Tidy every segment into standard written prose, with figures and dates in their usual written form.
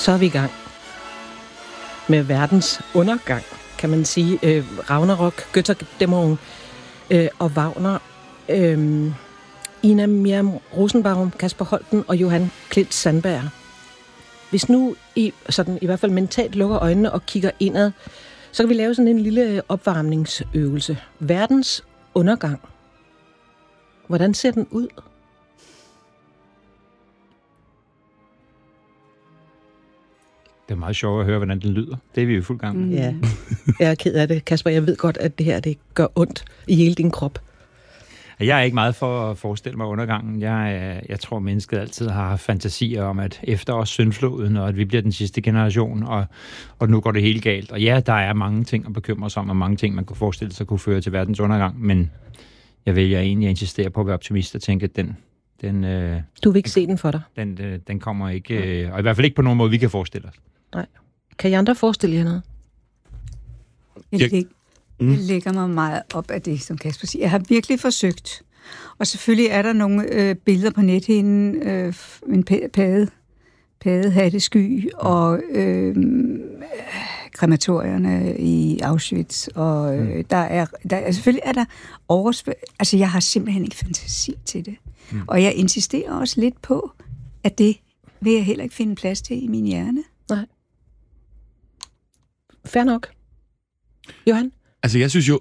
Så er vi i gang med verdens undergang, kan man sige. Ragnarok, Götterdämmerung og Wagner. Ina Miriam Rosenbaum, Kasper Holten og Johan Klint Sandberg. Hvis nu I hvert fald mentalt lukker øjnene og kigger indad, så kan vi lave sådan en lille opvarmningsøvelse. Verdens undergang. Hvordan ser den ud? Det er meget sjovt at høre, hvordan den lyder. Det er vi jo i fuld gang med. Ja, jeg er ked af det, Kasper. Jeg ved godt, at det her det gør ondt i hele din krop. Jeg er ikke meget for at forestille mig undergangen. Jeg tror, mennesket altid har fantasier om, at efter os syndfloden, og at vi bliver den sidste generation, og nu går det helt galt. Og ja, der er mange ting at bekymre sig om, og mange ting, man kunne forestille sig kunne føre til verdens undergang, men jeg vælger egentlig at insistere på at være optimist og tænke, at den du vil ikke se den for dig? Den kommer ikke, og i hvert fald ikke på nogen måde, vi kan forestille os. Nej. Kan I andre forestille jer noget? Jeg lægger mig meget op af det, som Kasper siger. Jeg har virkelig forsøgt. Og selvfølgelig er der nogle billeder på nethinden. En paddehattesky og krematorierne i Auschwitz. Og der selvfølgelig er der altså, jeg har simpelthen ikke fantasi til det. Og jeg insisterer også lidt på, at det vil jeg heller ikke finde plads til i min hjerne. Nej. Fair nok. Johan? Altså, jeg synes jo,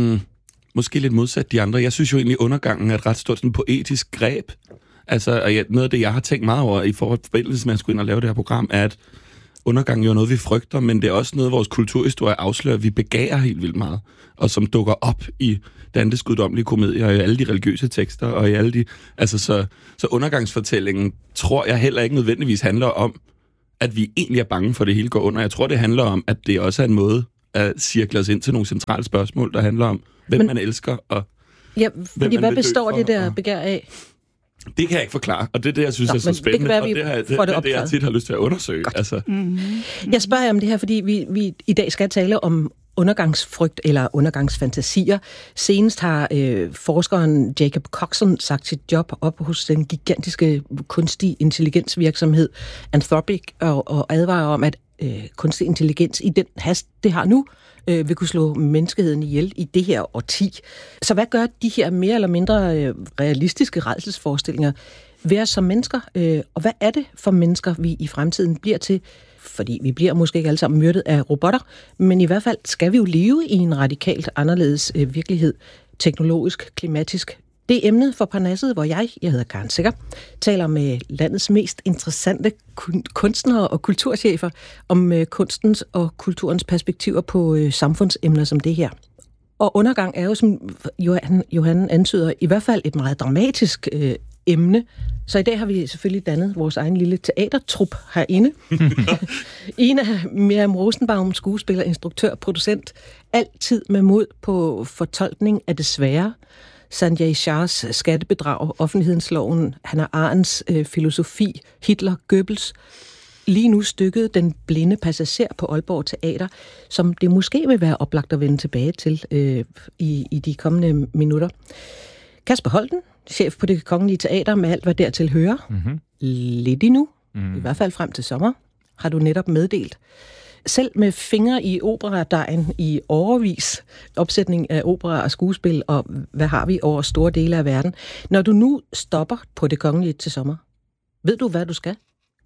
måske lidt modsat de andre, jeg synes jo egentlig, undergangen er et ret stort sådan poetisk greb. Altså, og noget af det, jeg har tænkt meget over i forbindelse med at skulle ind og lave det her program, er, at undergangen jo er noget, vi frygter, men det er også noget, vores kulturhistorie afslører, vi begærer helt vildt meget, og som dukker op i Dantes guddommelige komedier, og i alle de religiøse tekster, og i alle de... Altså, så undergangsfortællingen tror jeg heller ikke nødvendigvis handler om, at vi egentlig er bange for, at det hele går under. Jeg tror, det handler om, at det også er en måde at cirkle os ind til nogle centrale spørgsmål, der handler om, hvem man elsker, og fordi hvad består det der begær af? Det kan jeg ikke forklare, og det er det, jeg synes er så spændende, og det er det, jeg tit har lyst til at undersøge. Altså. Mm-hmm. Jeg spørger om det her, fordi vi i dag skal tale om undergangsfrygt eller undergangsfantasier. Senest har forskeren Jacob Coxon sagt sit job op hos den gigantiske kunstig intelligensvirksomhed Anthropic og advarer om, at kunstig intelligens i den hast, det har nu, vil kunne slå menneskeheden ihjel i det her årti. Så hvad gør de her mere eller mindre realistiske rædselsforestillinger ved os som mennesker? Og hvad er det for mennesker, vi i fremtiden bliver til? Fordi vi bliver måske ikke alle sammen myrdet af robotter, men i hvert fald skal vi jo leve i en radikalt anderledes virkelighed, teknologisk, klimatisk. Det er emnet for Parnasset, hvor jeg hedder Karen Secher, taler med landets mest interessante kunstnere og kulturchefer om kunstens og kulturens perspektiver på samfundsemner som det her. Og undergang er jo, som Johan antyder, i hvert fald et meget dramatisk emne. Så i dag har vi selvfølgelig dannet vores egen lille teatertrup herinde. Ina Miriam Rosenbaum, skuespiller, instruktør, producent, altid med mod på fortolkning af det svære. Sanjay Shahs skattebedrag, offentlighedsloven, Hannah Arendts filosofi, Hitler, Goebbels. Lige nu stykket Den blinde passager på Aalborg Teater, som det måske vil være oplagt at vende tilbage til i de kommende minutter. Kasper Holten, chef på Det Kongelige Teater med alt, hvad dertil hører. Mm-hmm. Lidt endnu, i hvert fald frem til sommer, har du netop meddelt. Selv med fingre i operadejen i årevis, opsætning af opera og skuespil, og hvad har vi over store dele af verden. Når du nu stopper på Det Kongelige til sommer, ved du, hvad du skal?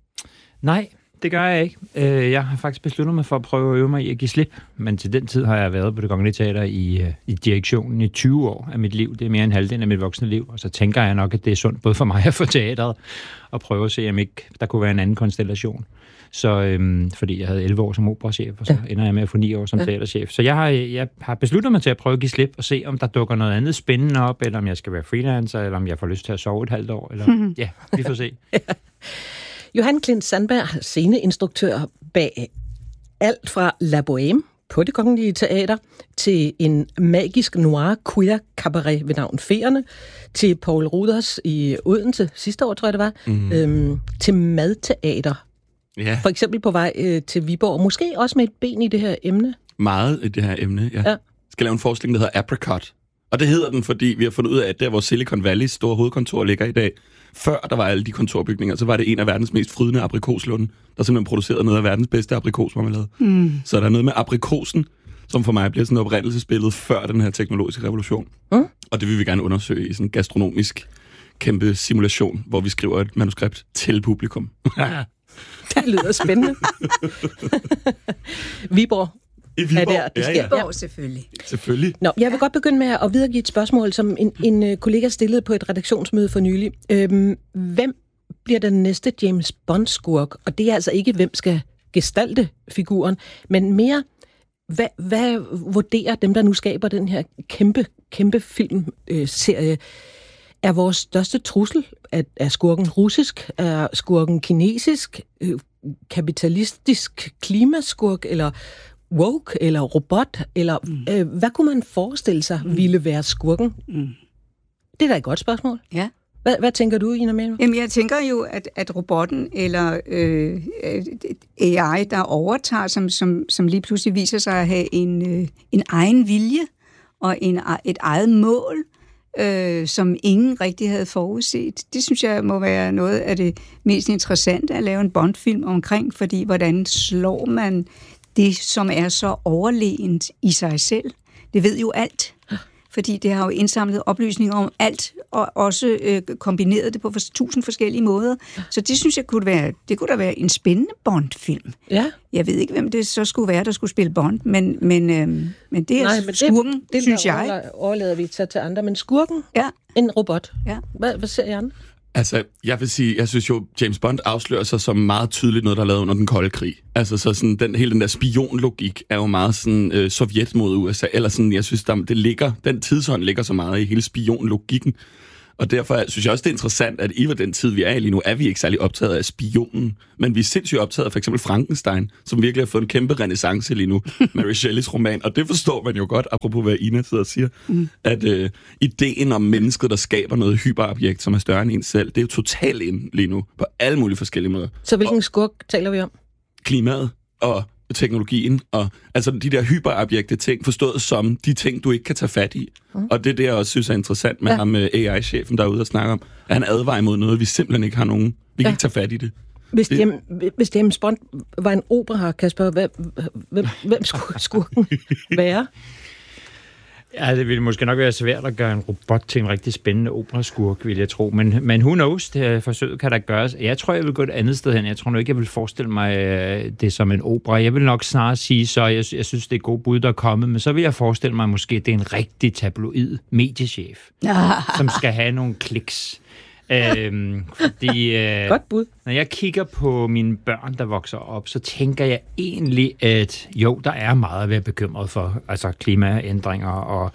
Nej, det gør jeg ikke. Jeg har faktisk besluttet mig for at prøve at øve mig i at give slip, men til den tid har jeg været på Det Kongelige Teater i direktionen i 20 år af mit liv. Det er mere end halvdelen af mit voksne liv, og så tænker jeg nok, at det er sundt både for mig og for teateret at prøve at se, om ikke der kunne være en anden konstellation. Så fordi jeg havde 11 år som operachef, og så ender jeg med at få 9 år som teaterchef. Så jeg har besluttet mig til at prøve at give slip og se, om der dukker noget andet spændende op, eller om jeg skal være freelancer, eller om jeg får lyst til at sove et halvt år. Eller ja, vi får se. Johan Klint Sandberg, sceneinstruktør bag alt fra La Bohème på Det Kongelige Teater, til en magisk noir queer cabaret ved navn Feerne, til Poul Ruders i Odense sidste år, tror jeg det var, til madteater. Ja. For eksempel på vej til Viborg, måske også med et ben i det her emne. Meget i det her emne, ja. Skal lave en forestilling, der hedder Apricot. Og det hedder den, fordi vi har fundet ud af, at der hvor Silicon Valleys store hovedkontor ligger i dag, før der var alle de kontorbygninger, så var det en af verdens mest frydende aprikoslunde, der simpelthen producerede noget af verdens bedste aprikosmarmelade. Så der er noget med aprikosen, som for mig bliver sådan et oprindelsesbillede før den her teknologiske revolution. Og det vil vi gerne undersøge i sådan en gastronomisk kæmpe simulation, hvor vi skriver et manuskript til publikum. Det lyder spændende. Viborg. I Viborg? Er det sker. Viborg, selvfølgelig. Nå, jeg vil godt begynde med at videregive et spørgsmål, som en kollega stillede på et redaktionsmøde for nylig. Hvem bliver den næste James Bond-skurk? Og det er altså ikke, hvem skal gestalte figuren, men mere, hvad vurderer dem, der nu skaber den her kæmpe filmserie? Er vores største trussel, er skurken russisk? Er skurken kinesisk? Kapitalistisk klimaskurk? Eller woke? Eller robot? Eller hvad kunne man forestille sig ville være skurken? Det er da et godt spørgsmål. Ja. Hvad tænker du, Ina Mellemgaard? Jamen, jeg tænker jo, at robotten eller AI, der overtager, som lige pludselig viser sig at have en egen vilje og et eget mål, som ingen rigtig havde forudset. Det synes jeg må være noget af det mest interessante at lave en Bond-film omkring, fordi hvordan slår man det, som er så overlegent i sig selv? Det ved jo alt. Fordi det har jo indsamlet oplysninger om alt, og også kombineret det på 1000 forskellige måder. Så det synes jeg kunne da være en spændende Bond-film. Ja. Jeg ved ikke, hvem det så skulle være, der skulle spille Bond, men det er skurken, det synes jeg. Det overlader vi til andre, men skurken, en robot. Ja. Hvad ser I andre? Altså, jeg vil sige, jeg synes jo, James Bond afslører sig som meget tydeligt noget, der er lavet under den kolde krig. Altså, så sådan, hele den der spionlogik er jo meget sådan Sovjet mod USA, eller sådan, jeg synes, den tidsånd ligger så meget i hele spionlogikken. Og derfor synes jeg også, det er interessant, at i den tid, vi er i lige nu, er vi ikke særlig optaget af spionen, men vi er sindssygt optaget af for eksempel Frankenstein, som virkelig har fået en kæmpe renæssance lige nu, Mary Shelleys roman, og det forstår man jo godt, apropos hvad Ina sidder og siger, at ideen om mennesket, der skaber noget hyperobjekt, som er større end en selv, det er jo totalt ind lige nu, på alle mulige forskellige måder. Så hvilken skurk taler vi om? Klimaet og teknologien, og altså de der hyperobjekte ting, forstået som de ting, du ikke kan tage fat i. Og det er det, jeg også synes er interessant med ham, AI-chefen, der er ude og snakke om, at han advarer imod noget, vi simpelthen ikke har nogen. Vi kan ikke tage fat i det. Hvis James Bond var en opera, Kasper, hvem skulle skurken være? Ja, det ville måske nok være svært at gøre en robot til en rigtig spændende operaskurk, vil jeg tro. Men who knows, det forsøget kan der gøres. Jeg tror, jeg vil gå et andet sted hen. Jeg tror nu ikke, jeg vil forestille mig det som en opera. Jeg vil nok snarere sige, så jeg synes, det er gode bud, der er kommet, men så vil jeg forestille mig måske, at det er en rigtig tabloid mediechef, som skal have nogle kliks. Fordi, godt bud. Når jeg kigger på mine børn, der vokser op, så tænker jeg egentlig, at jo, der er meget at være bekymret for. Altså klimaændringer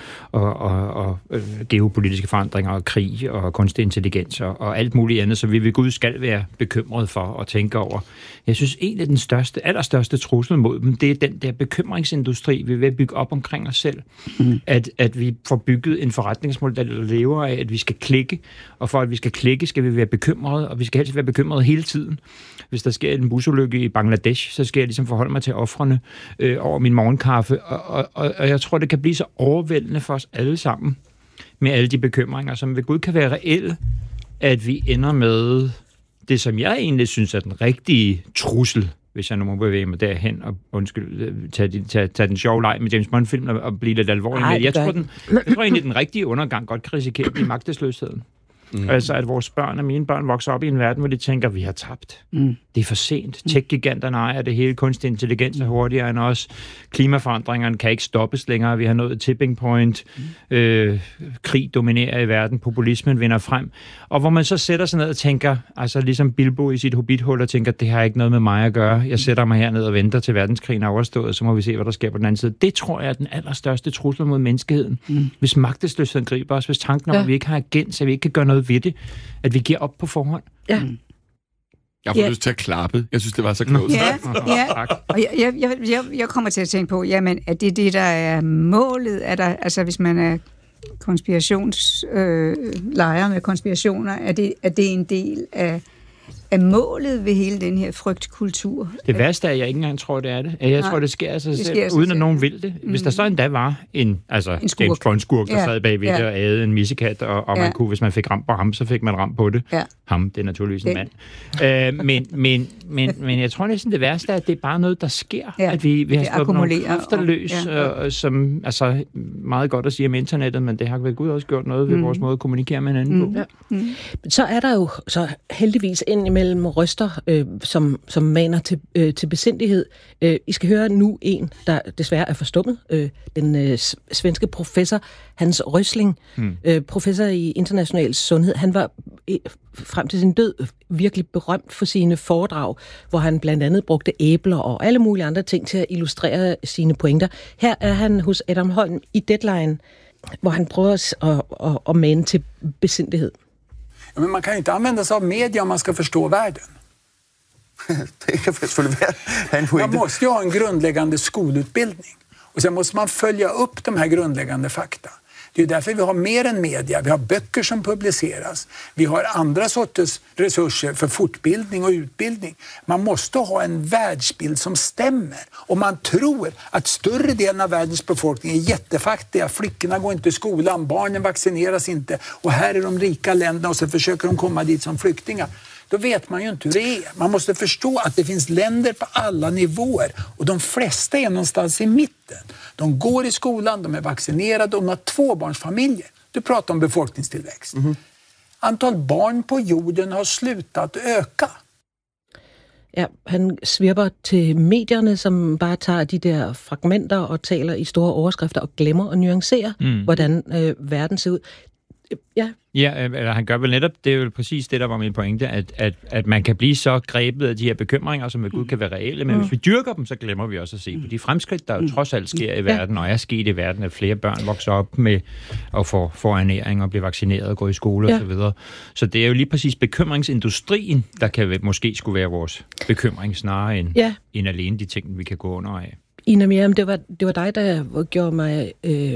og geopolitiske forandringer og krig og kunstig intelligens og alt muligt andet, så vi ved Gud skal være bekymret for og tænke over. Jeg synes egentlig, den allerstørste trussel mod dem, det er den der bekymringsindustri, vi vil bygge op omkring os selv. At vi får bygget en forretningsmodel, der lever af, at vi skal klikke, og for at vi skal klikke, skal vi være bekymrede, og vi skal helst være bekymrede hele tiden. Hvis der sker en busulykke i Bangladesh, så skal jeg ligesom forholde mig til ofrene over min morgenkaffe, og jeg tror, det kan blive så overvældende for os alle sammen, med alle de bekymringer, som ved Gud kan være reelle, at vi ender med det, som jeg egentlig synes er den rigtige trussel, hvis jeg nu må bevæge mig derhen og tage den sjove leg med James Bond-film og blive lidt alvorlig. Jeg tror egentlig, den rigtige undergang godt kan risikere at blive magtesløsheden. Altså, at vores børn og mine børn vokser op i en verden, hvor de tænker, vi har tabt. Det er for sent. Tech-giganterne ejer det hele. Kunstig intelligens er hurtigere end os. Klimaforandringerne kan ikke stoppes længere. Vi har nået tipping point. Krig dominerer i verden. Populismen vinder frem. Og hvor man så sætter sig ned og tænker, altså ligesom Bilbo i sit hobbithul, og tænker, det har ikke noget med mig at gøre. Jeg sætter mig herned og venter til verdenskrigen er overstået, så må vi se, hvad der sker på den anden side. Det tror jeg er den allerstørste trussel mod menneskeheden. Hvis magtesløsheden griber os, hvis tanken om, at vi ikke har agens, at vi ikke kan gøre noget ved det, at vi giver op på forhånd. Ja. Jeg får lyst til at klappe. Jeg synes, det var så klogt. Ja. Og jeg kommer til at tænke på, jamen, er det der er målet? Er der, altså, hvis man er konspirationslejer med konspirationer, er det en del er målet ved hele den her frygtkultur. Det værste er, at jeg ikke engang tror, det er det. Jeg tror, det sker af sig selv, uden at nogen vil det. Hvis der så endda var en James Bond-skurk, der sad bagved det og ædede en missekat, og man kunne, hvis man fik ram på ham, så fik man ram på det. Ja. Ham, det er naturligvis en mand. Men jeg tror næsten det værste er, at det er bare noget, der sker. At vi har slået nogle kræfter løs, som altså meget godt at sige om internettet, men det har vel Gud også gjort noget ved vores måde at kommunikere med hinanden på. Så er der jo så heldigvis indimellem røster, som maner til besindighed. I skal høre nu en, der desværre er forstummet. Den svenske professor Hans Rösling, professor i international sundhed. Han var frem til sin død virkelig berømt for sine foredrag, hvor han blandt andet brugte æbler og alle mulige andre ting til at illustrere sine pointer. Her er han hos Adam Holm i Deadline, hvor han prøver at mane til besindighed. Ja, men man kan ju inte använda sig av media om man ska förstå världen. Det kan selvfølgelig være en Man måste ju ha en grundläggande skolutbildning. Och sen måste man följa upp de här grundläggande fakta. Det är därför vi har mer än media. Vi har böcker som publiceras. Vi har andra sorters resurser för fortbildning och utbildning. Man måste ha en världsbild som stämmer. Och man tror att större delen av världens befolkning är jättefattiga. Flickorna går inte i skolan, barnen vaccineras inte. Och här är de rika länderna och så försöker de komma dit som flyktingar. Då vet man ju inte hur det är. Man måste förstå att det finns länder på alla nivåer. Och de flesta är någonstans i mitten. De går i skolan, de är vaccinerade och de har tvåbarnsfamiljer. Du pratar om befolkningstillväxt. Antal barn på jorden har slutat øka. Ja, han svirper til medierne, som bare tager de der fragmenter og taler i store overskrifter og glemmer at nuancere, hvordan verden ser ud. Ja, eller han gør vel netop, det er jo præcis det, der var min pointe, at man kan blive så grebet af de her bekymringer, som ved Gud kan være reelle, men hvis vi dyrker dem, så glemmer vi også at se på de fremskridt, der jo trods alt sker i verden, og er sket i verden, at flere børn vokser op med at få ernæring og blive vaccineret og gå i skole og så videre. Så det er jo lige præcis bekymringsindustrien, der kan måske skulle være vores bekymring, snarere end alene de ting, vi kan gå under af. Ina Miriam, det var dig, der gjorde mig